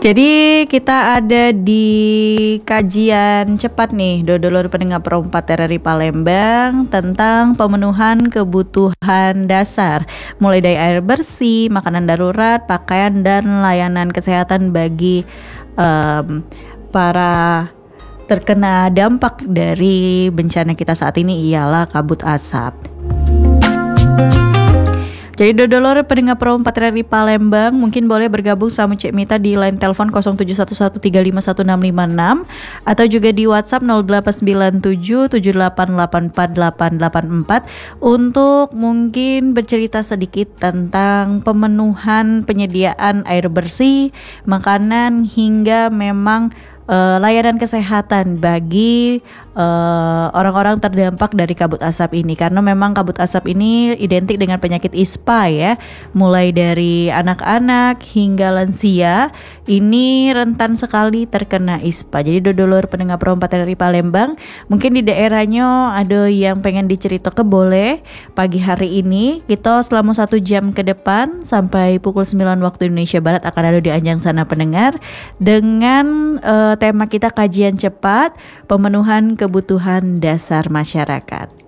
Jadi kita ada di kajian cepat nih, Dodolor pendengar perempat RRI Palembang tentang pemenuhan kebutuhan dasar, mulai dari air bersih, makanan darurat, pakaian dan layanan kesehatan bagi para terkena dampak dari bencana kita saat ini ialah kabut asap. Jadi Dodolor pendengar Pro 4 RRI Palembang mungkin boleh bergabung sama Cik Mita di line telepon 0711351656 atau juga di WhatsApp 089778848884 untuk mungkin bercerita sedikit tentang pemenuhan penyediaan air bersih, makanan hingga memang layanan kesehatan bagi orang-orang terdampak dari kabut asap ini, karena memang kabut asap ini identik dengan penyakit ISPA ya, mulai dari anak-anak hingga lansia ini rentan sekali terkena ISPA. Jadi Dodolor pendengar Pro 4 RRI Palembang, mungkin di daerahnya ada yang pengen diceritakan, boleh pagi hari ini kita selama 1 jam ke depan sampai pukul 9 waktu Indonesia Barat akan ada di Anjang Sana Pendengar dengan tema kita kajian cepat pemenuhan kebutuhan dasar masyarakat.